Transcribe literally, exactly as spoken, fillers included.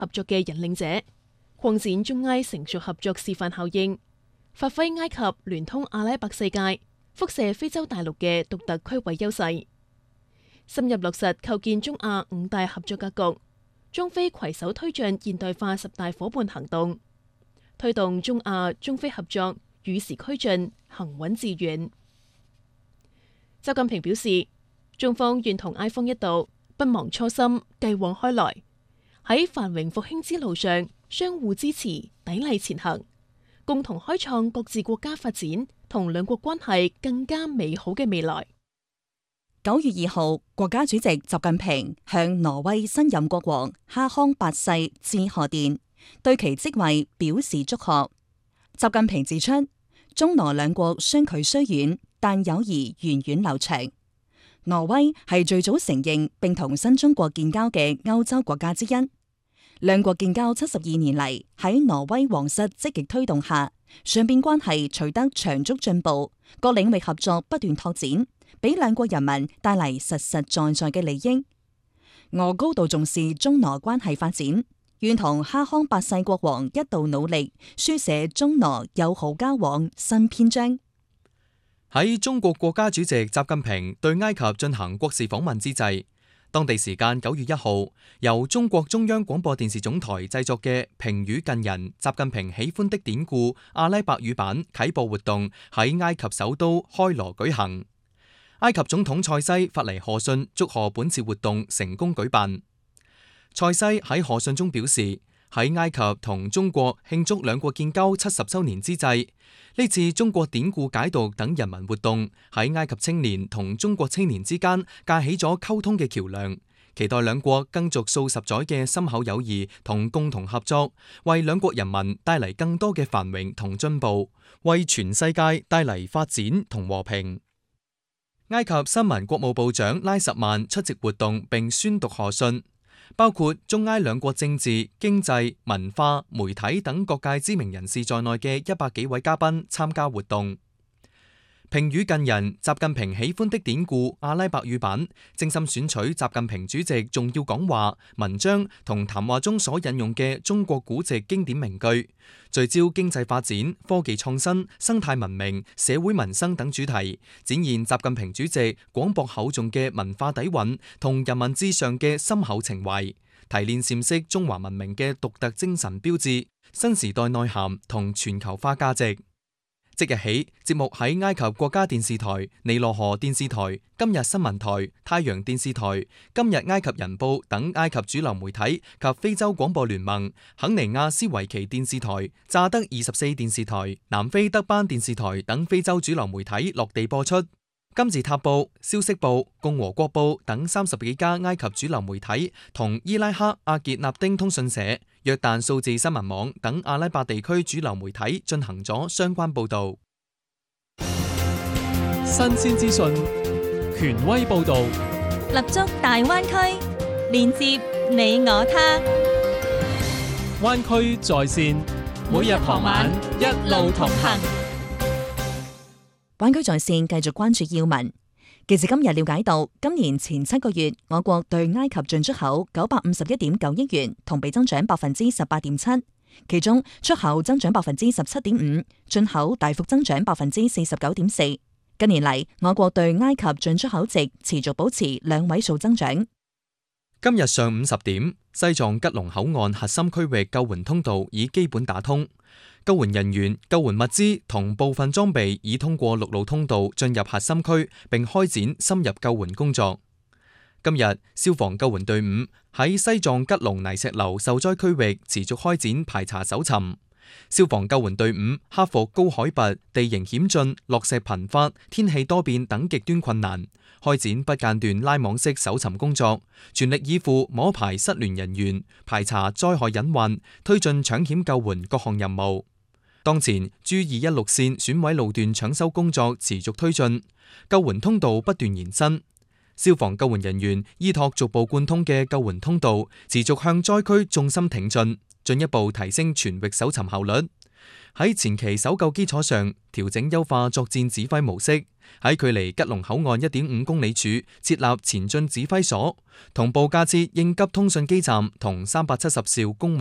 合作嘅引領者，擴展中埃成熟合作示範效應，發揮埃及聯通阿拉伯世界、輻射非洲大陸嘅獨特區位優勢，深入落實構建中亞五大合作格局，中非攜手推進現代化十大夥伴行動，推動中亞中非合作與時俱進、行穩致遠。習近平表示，中方願同埃方一道，不忘初心，繼往開來，喺繁榮復興之路上相互支持、砥礪前行，共同開創各自國家發展同兩國關係更加美好嘅未來。 九月二號，國家主席習近平向挪威新任國王哈康八世致賀電，對其即位表示祝賀。習近平指出，中挪兩國相距雖遠，但友誼源遠流長。挪威係最早承認並同新中國建交嘅歐洲國家之一。兩國建交七十二年嚟，喺挪威皇室積極推動下，雙邊關係取得長足進步，各領域合作不斷拓展，俾兩國人民帶嚟實實在在嘅利益。我高度重視中挪關係發展，願同哈康八世國王一道努力，書寫中挪友好交往新篇章。 喺中國國家主席習近平對埃及進行國事訪問之際，當地時間九月一號，由中國中央廣播電視總台製作嘅評語近人習近平喜歡的典故阿拉伯語版啟播活動喺埃及首都開羅舉行。埃及總統塞西發嚟賀信，祝賀本次活動成功舉辦。塞西喺賀信中表示，喺埃及同中國慶祝兩國建交七十周年之際，呢次中國典故解讀等人民活動喺埃及青年同中國青年之間架起咗溝通嘅橋樑，期待兩國更續數十載嘅深厚友誼同共同合作，為兩國人民帶嚟更多嘅繁榮同進步，為全世界帶嚟發展同和平。埃及新聞國務部長拉什曼出席活動並宣讀賀信，包括中埃兩國政治、經濟、文化、媒體等各界知名人士在內嘅一百幾位嘉賓參加活動。評語近人習近平喜歡的典故阿拉伯語版，精心選取習近平主席重要講話、文章同談話中所引用嘅中國古籍經典名句，聚焦經濟發展、科技創新、生態文明、社會民生等主題，展現習近平主席廣博厚重嘅文化底蘊同人民至上嘅深厚情懷，提煉闡釋中華文明嘅獨特精神標誌、新時代內涵同全球化價值。即日起，節目喺埃及國家電視台、尼羅河電視台、今日新聞台、太陽電視台、今日埃及人報等埃及主流媒體及非洲廣播聯盟、肯尼亞斯維奇電視台、乍得二十四電視台、南非德班電視台等非洲主流媒體落地播出。金字塔報、消息報、共和國報等三十幾家埃及主流媒體同伊拉克阿傑納丁通訊社、約旦數字新聞網等阿拉伯地區主流媒體進行咗相關報導。 新鮮資訊，權威報導， 立足大灣區，連接你我他。 灣區在線，每日傍晚一路同行。 灣區在線繼續關注要聞。記者今日了解到，今年前七個月，我國對埃及進出口九百五十一點九億元，同比增長百分之十八點七。其中出口增長百分之十七點五，進口大幅增長百分之四十九點四。近年嚟，我國對埃及進出口值持續保持兩位數增長。 今日上午十點，西藏吉隆口岸核心區域救援通道已基本打通。救援人員、救援物資同部分裝備已通過陸路通道進入核心區，並開展深入救援工作。今日，消防救援隊伍喺西藏吉隆泥石流受災區域持續開展排查搜尋。消防救援隊伍克服高海拔、地形險峻、落石頻發、天氣多變等極端困難，開展不間斷拉網式搜尋工作，全力以赴摸排失聯人員、排查災害隱患，推進搶險救援各項任務。當前 G 二一六線損毀路段搶修工作持續推進，救援通道不斷延伸。消防救援人員依託逐步貫通嘅救援通道，持續向災區縱深挺進，進一步提升全域搜尋效率。喺前期搜救基礎上，調整優化作戰指揮模式， 喺距離吉隆口岸一點五公里處設立前進指揮所，同步架設應急通訊基站同三百七十兆公